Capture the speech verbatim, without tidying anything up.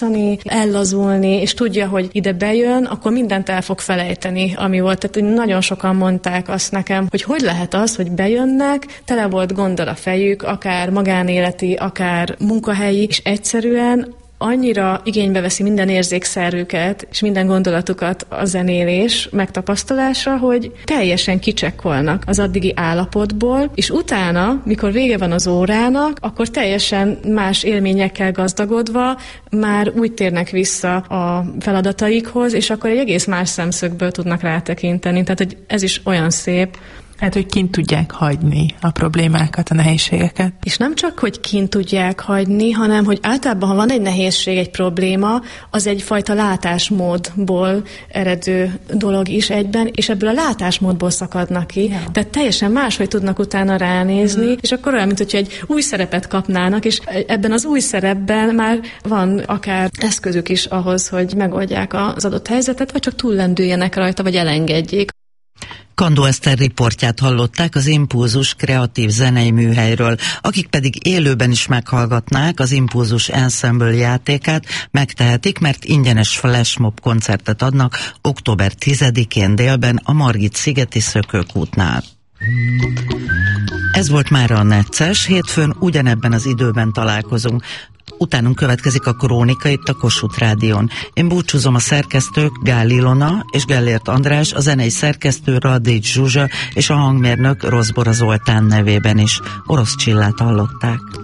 ellazulni, és tudja, hogy ide bejön, akkor mindent el fog felejteni, ami volt. Tehát nagyon sokan mondták azt nekem, hogy hogy lehet az, hogy bejönnek, tele volt gondol a fejük, akár magánéleti, akár munkahelyi, és egyszerűen annyira igénybe veszi minden érzékszervüket, és minden gondolatukat a zenélés megtapasztalása, hogy teljesen kicsekkolnak az addigi állapotból, és utána, mikor vége van az órának, akkor teljesen más élményekkel gazdagodva már úgy térnek vissza a feladataikhoz, és akkor egy egész más szemszögből tudnak rátekinteni. Tehát, hogy ez is olyan szép. Hát, hogy kint tudják hagyni a problémákat, a nehézségeket. És nem csak, hogy kint tudják hagyni, hanem, hogy általában, ha van egy nehézség, egy probléma, az egyfajta látásmódból eredő dolog is egyben, és ebből a látásmódból szakadnak ki. Ja. Tehát teljesen máshogy tudnak utána ránézni, mm. és akkor olyan, mint hogyha egy új szerepet kapnának, és ebben az új szerepben már van akár eszközük is ahhoz, hogy megoldják az adott helyzetet, vagy csak túllendüljenek rajta, vagy elengedjék. Kandó Eszter riportját hallották az Impulzus kreatív zenei műhelyről. Akik pedig élőben is meghallgatnák az Impulzus Ensemble játékát, megtehetik, mert ingyenes flashmob koncertet adnak október tizedikén délben a Margit-szigeti Szökőkútnál. Ez volt mára a Necces, hétfőn ugyanebben az időben találkozunk. Utánunk következik a Krónika itt a Kossuth Rádión. Én búcsúzom, a szerkesztők Gál Ilona és Gellért András, a zenei szerkesztő Radics Zsuzsa és a hangmérnök Rozbora Zoltán nevében is. Orosz Csillát hallották.